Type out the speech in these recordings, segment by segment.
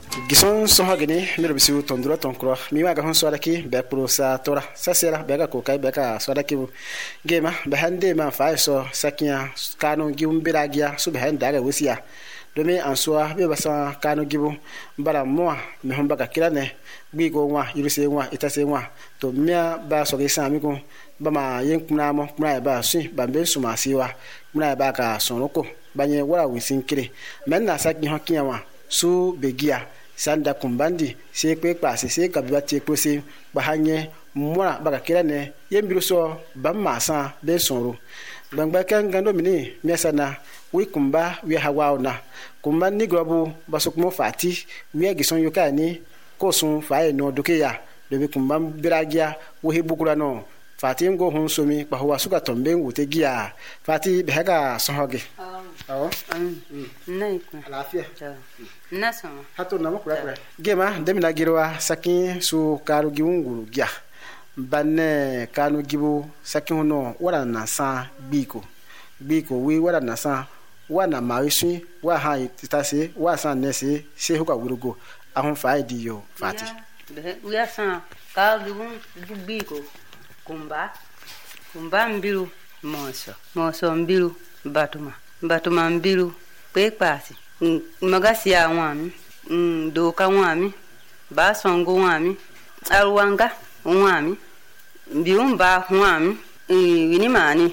Gison sohagini miro bisiu tondura tonkro mi waga hon soda ki be pro sa tora sa sera be ga ko kai be ka soda ki gema be hande ma fa so sakiya kanu gium biragia su be handa ga wasiya domi ansoa be basa kanu gibu bara mo me hon baga kirane bi go wa yirse wa itase wa to mia ba so ge sami ko ba ma yen kuna mo kuna ba su ba be su ma siwa kuna ba ka sonoko banye wala wisin kire men na saki hon kiyawa su begia sanda kumbandi se kwe kpase se kabwa tie kpose bahanye mura baga kirane yembiru so bamma sa be sonro gbangba kan gando mini mesana wi kumba wi hawauna kumba ni grobu basukmo fati wi agison yokani ko sun fae no dokeya dobe kumba biragia wo hebukura no fati ngo hun somi pa huwa suka tombe ngute gia fati behega sohoge Nai alafia nasama hatu na makura gema demina girwa sakin su karu giunguru gia banne kanu gibu sakin hono wala na sa biko wi wala na sa wana mawisu wa ha itase wa sa nese se huka wurugo ahun faidi yo fati wi asa ka gibu biko kumba mbiru moso mbiru batuma mbiru pekpasi magasi ya nwami doka nwami basongo nwami alwanga nwami mbiumba nwami winimani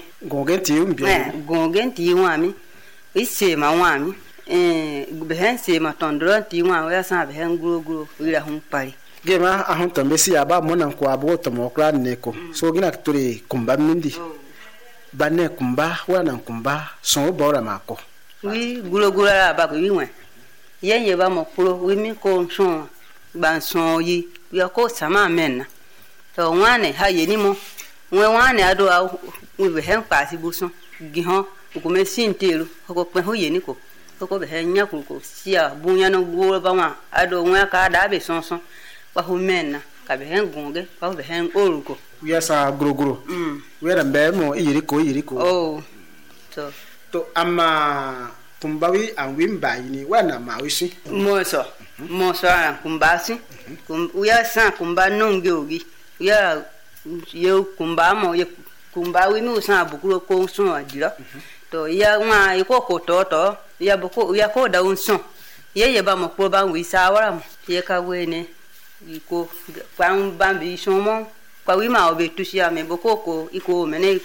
gongenti nwami isema nwami behense matondro ti nwami ya sa behen guro wira humpari gema ahun tambesi aba mona ko abo tomokra neko so gina turi kumba mindi banne kumba wana kumba so bora mako wi gulogula ba ko wiwe yenye ba mo kuro wi mi ko son ban son yi ya ko sama menna to wane ha yeni mo we wane ado wi be hen pasi buson gihon ko me sinteru ko pe ho yeni ko be hen nya ko sia bunya no gwo ba wa ado nwa ka da be sonson wa hu menna ka be hen gonge wa be hen oruko wiya sa gro wera mbe mo yiriko oh to amma kumbawi an wimba yini wana mawisi moso an kumbasi wiya sa kumba nonge ogi wiya yo kumba mo ye kumbawi mi usa bukuro ko sun adira to ya nwa ikoko to ya buko ya ko da unson ye ba mo ko ba wi sa wara mo ye ka wene iko kwan bambi somo kwa wima obetusia me bokoko iko mene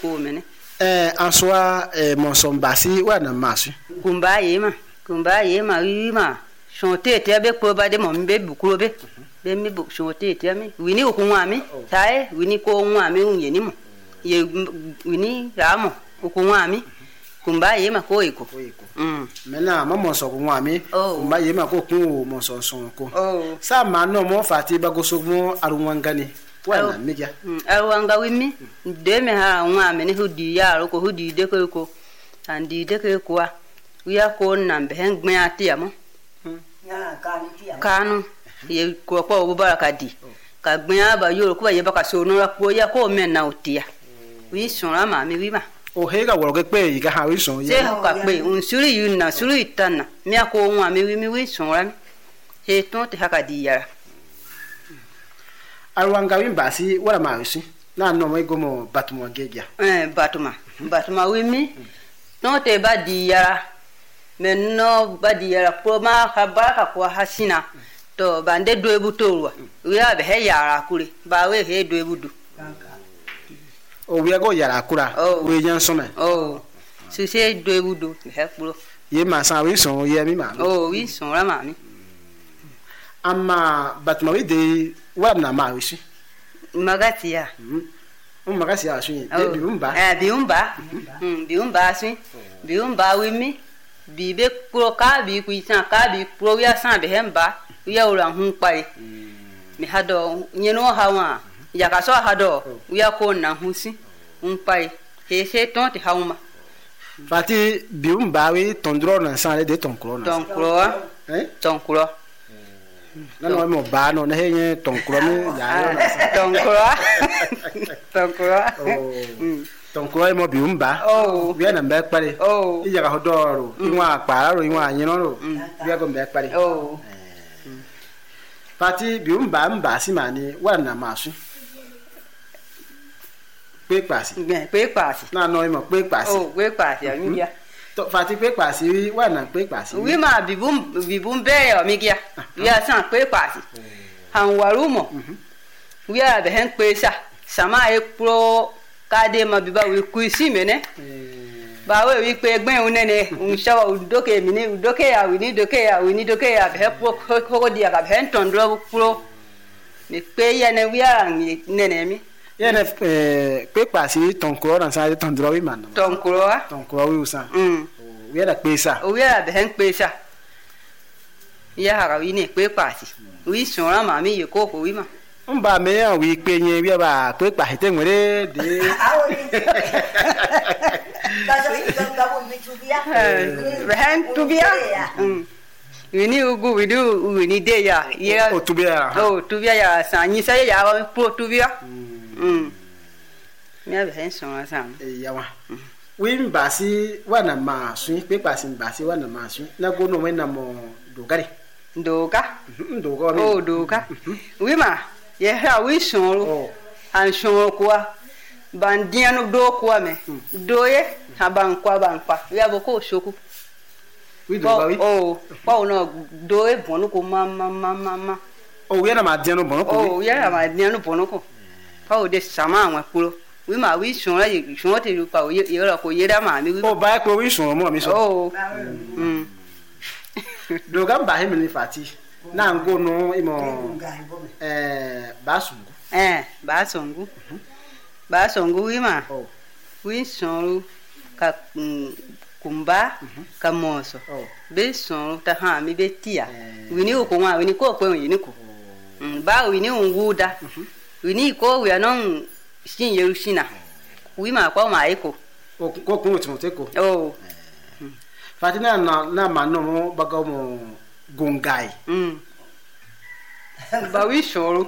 answa monsombasi wana masu kumba yema wima shonte te be ko ba de mo mbe bukuro be mi bu shonte te mi wini okunwa mi sai wini ko nwa mi unyeni mo ye wini ramo okunwa mi kumba yema ko iko mena mamonso kunwa mi kumba yema ko kun monsonson ko sa mano mo fati bagosogun arunwangani wana migia arwanga wimi deme ha nwa me ne hudi ya ko hudi de ko andi de ko wiya ko nambe hen gbe ati amo kanu ye ko ko baraka di ka gbe aba yo ko ye baka so no ko ya ko men na otia wi sonra ma mi wi ma o hega woro pe yi ga ha wi son ye ka pe unsuri yuna suri itana mi ko nwa mi wi sonra he to te haka di ya arwanga wimbasi wala mawisi na no mo igomo batuma gegia batuma wimi no te badia menno badia proma habaka kwa hasina to bande do ebutorwa wi abe he yara kure ba we he do ebudu o wi ago yara kura we yan some so se do ebudu he kuro ye ma san wi son ye mi ma wi son ra ma mi amma batuma we de wala ma wisi magatia magasi ya sun biumba sun biumba wimi bibe pro ka bi ku isan ka bi pro ya san be hemba ya ora hun pai mi hado nyeno hawa ya ka so hado ya ko na husi un pai he se ton ti hauma fati biumba we tondro na san le de tonkro nano mo ba no na henye tonkro mi ya tonkro mo biumba wi na mbe pare iya ga hodoro inwa para ro inwa yin ro wi go mbe pare Fati bi mba si mani wana masu. Pe pasi. Pe pasi. Na no mo pe pasi. Oh, pe pasi ya mi ya. To Fati pe pasi wana pe pasi. Wi ma bibum be ya mi ya. Ya san pe pasi. Han warumo. Wi ya be hen pe sa. Sama e pro kade ma biba wi kuisi mene. Ba we wi pe gbin unene unshawa udoke mini udoke ya wi ni doke ya wi ni doke ya be ko dia ka be tondro pro mi pe ya ne wi ya ni nene mi ya ne pe pasi ton kro na sa tondro wi man ton kro wi usa wi ya da pe sa o ya be hen pe sa ya ha wi ni pe pasi wi sora ma mi ye ko wi ma mba me ya wi pe yen wi ba pe pa hete nwere de Behan tubia. Wini ugu wini de ya. Oh tubia. Oh tubia ya sa ni sa ya wa pro tubia. Me behan so sa. Ya wa. Win basi wana ma su pe pasi basi wana ma su. Na go no wena mo dogare. Doga. Doga. Oh doga. Wi ma ye ha wi so. An so kwa. Bandiano do kwa me. Doye abankwa ya boko shoku wi do ba wi oh pa no do e bonu ko mama oh wi na ma diano bonu ko oh ya ma diano bonu ko pa o de sama anwa kuro wi ma wi sun la ye sun te lu pa o ye ra ko ye da ma mi wi oh ba ko wi sun mo mi so oh do ga ba he mi Fati na ngo no imo ba songu wi ma wi sun ka kumba ka moso be son ta ha mi be tia wini ko wa wini ko wini ko ba wini nguda wini ko we anon shin yerushina wi ma kwa ma iko ko tumute ko oh Fati na ma no mo baga mo gungai ba wi shoro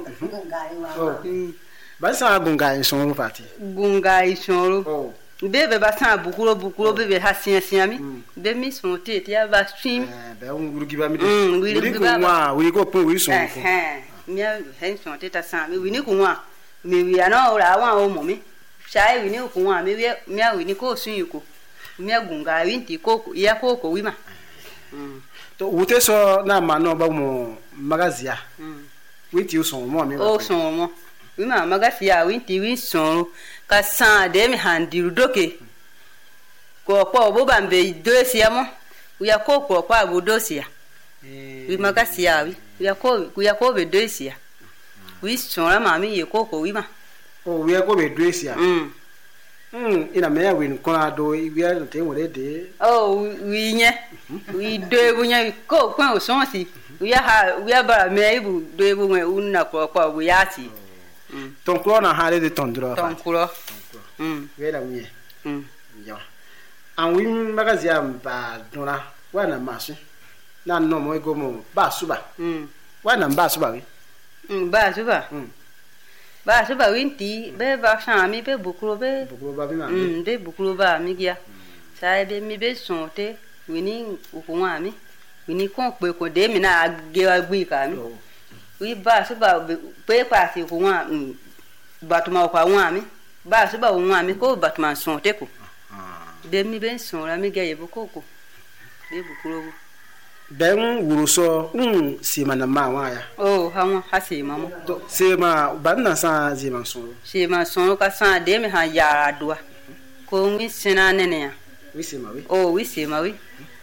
ba sa gungai shoro Fati gungai shoro bebe ba san bukuro bebe ha sian mi be mi son te ya ba stream be nguru giba mi de wuri ko nwa wuri ko pon wuri son ko mi a hen son te ta san mi wini ko nwa mi wi ana ora wa o mo mi sai wini ko nwa mi a wini ko sun yiko mi a gunga winti ko ya ko wi ma to wute so na ma no ba mo magazia winti son mo mi o son mo wi ma magazia winti win son ka san de mi handiru doke ko po bo bambe dosia mo uya ko pa bo dosia wi magasia wi uya ko be dosia wi sora mami ye ko wi ma o wi ko be dosia ina me ya wi ko ado wi ya te wore de oh wi nye wi do bu nya ko o so si wi ya ba me ibu do bu me unna ko pa bu ya si ton kro na hale de tondro ton kro wela wiye yo an wi magazia ba dona wana masu na no mo ego mo ba suba wana ba suba wi ba suba winti be ba shami be bukuro ba bi ma de bukuro ba mi gia sai be mi be sonte wini ukunwa mi wini kon pe ko de mi na ge wa gbi ka mi wi ba suba pe pa si ukunwa batuma kwa nwa mi ba suba nwa mi ko batuma sonte ko de mi be son la mi ge ye bukoko de bukuro ben wuruso simana ma wa ya oh ha se mama to sema banna sa zima so ka sa de mi ha ya adwa ko mi sina nene ya wi sema wi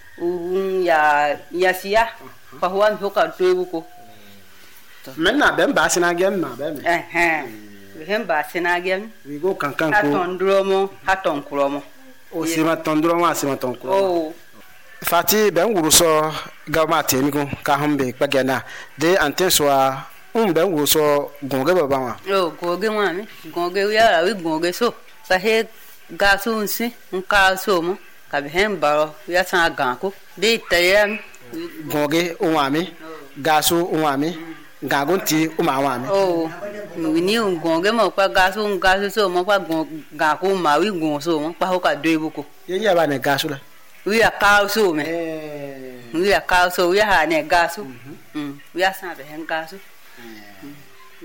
ya sia fa huwa mi ka to ko menna ben ba sina gem ma ben ben ba sina gem wi go kankan ko ha ton kromo o sema tondromo asema ton kromo Fati ben wuruso gama temi ko ka hambe pagana de anten soa ben wuruso gonge baba wa goge wa mi gonge ya wi gonge so sa he ga so nsi nka so mo ka be hen baro ya san gan ko de tayam gonge o wa mi ga so o wa mi ga gonti o ma wa mi ni gonge mo pa ga so mo pa ga ko ma wi gon so mo pa ho ka do ibuko ye ya ba ne ga so la wi akauso me wi akauso wi ha ne gaso wi asa be hen gaso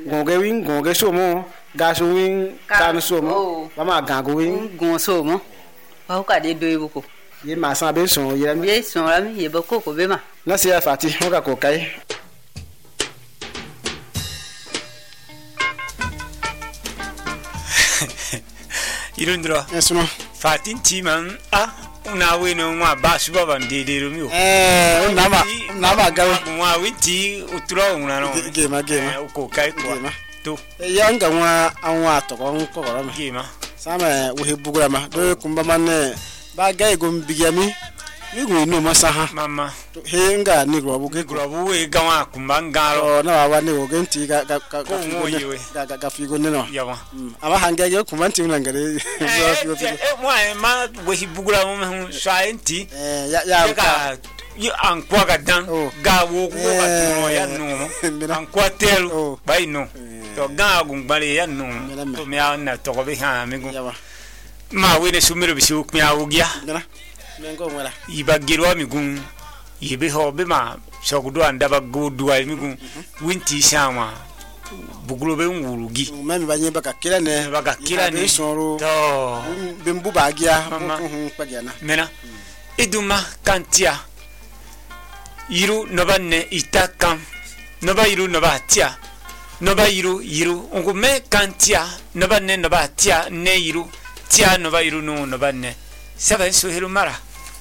gonge win gonge somo gaso win kan somo mama gango win gon somo ba ka de do ibuko ye ma san be son ye mi ye son la mi ye ba ko be ma na se fati ho ka ko kai Irundro esuma fatin timan una wino ma basu baba ndede romio unama gawe wa winti utro una no gema ko kai ko to yanga wa anwa to ko ko ro ma gema sama wo hebugura ma do kumba manne ba gai gom bigami mi go no masaha mama he nga ni grobu ke grobu we gawa kumba ngaro na wa ni o genti ga figo ne no yawa ama hanga ge kumanti unangare ma we hebugura mo scienti ya ka you ankwa ga dan ga wo ko ga no ya no ankwa tel bai no to ga gungbale ya no to me na to ko be ha me go ma we ne sumiro bi su mi awugia mengo wala ibagirwa migun yibe ho be ma sogudo andaba godwa migun winti sama bugulo be ngurugi mami banye baka kila ne soro to bembu bagia pagiana mena iduma kantia yiru nobanne itakam noba yiru nobatia noba yiru ongume kantia nobanne nobatia ne yiru tia noba yiru no nobanne saba so helu mara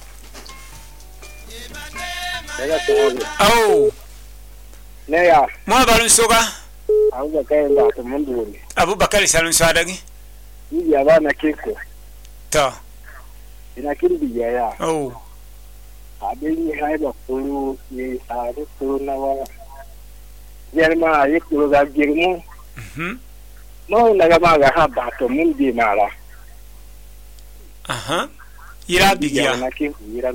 oh neya mo balun soga auga kai ba to mundu ne Abubakar salun sadagi yi ya ba na keko to ina kin biya ya oh abin yi haiba kuru ne a kuru na wa yerma yi kuru ga girmu no na ga ma ga ha ba to mun bi mara aha ira bigia na kin ira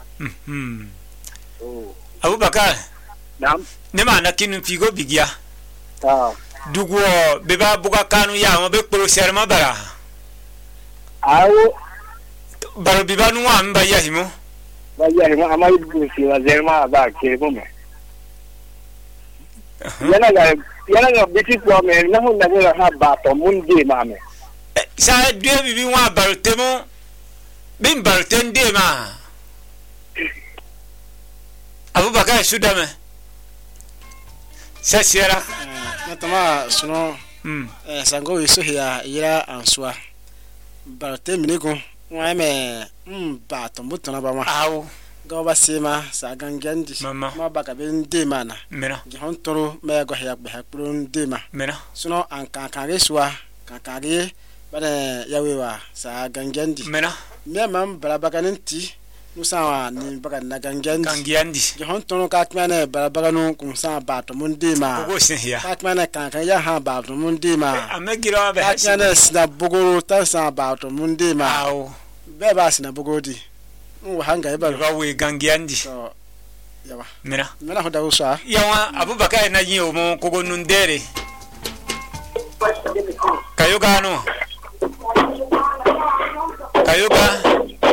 Abubakar nam ne ma na kinu figo bigia dugo beba buga kanu ya mo be poro serma bara awo baro bibanu wa mba ya himo ba ya himo amai bu si wa zerma ba ke bo me yana ga biti ko me na hu na ga ha ba to mun di ma me sa due bibi wa baro temo bin baro tende ma Abubakar sudame sasiera natama suno sango wiso ya ira answa barote minigo wa me ba to mutuna ba ma awu go ba sema sa gangandi ma ba ka ben de mana mena gi hon toro me go ya ba hakpurun de ma mena suno an kan reswa kan ge bana yawewa sa gangandi mena me mam barabakanenti musawa ni baga na gangiandi je hon tono katmane barabaga no kunsa bato mundima ko sin ya katmane kan ya ha bato mundima amegira be katmane sina bogoro tansa bato mundima aw be ba sina bogodi wo hanga ibalo ba we gangiandi so yawa mena hoda usa yawa Abubakar na yin o mo kogo nundere kayoga no kayoga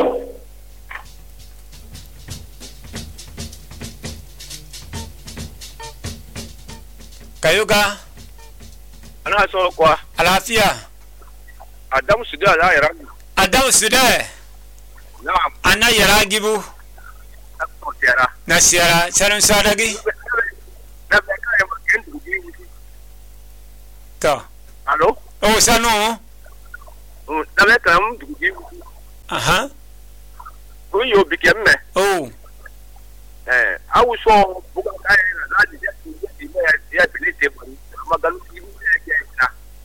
Kayoga ana so kwa alafia Adam Suda ya yara Adam Suda na'am ana yara gibu na siyara sanin sadagi na ba kai ma kin dubi to allo oh sano da ba kai mu dubi aha ko yo bikem me oh awu so buga kai na da ya bilite magalu ibu ya ina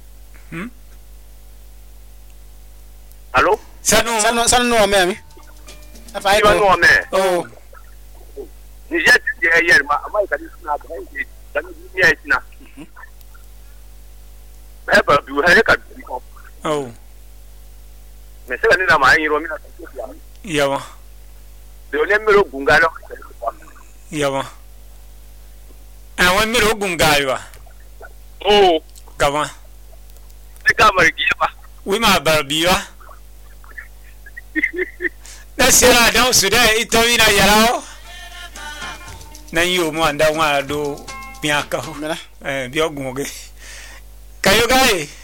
allo sano no me afa ko no me oh ni je je yer ma amma ka suna da ni dan ni ya ina ba bi ha ka bi ko oh me se ni na ma yin ro mi na ko ya yawa de o le mero gungalo yawa awon mero gungawa oh kama ne ka margi ba wi ma barbiwa na sira Adam Suda itomi na yarao na yo mo anda wa do piaka bi ogun oge yogae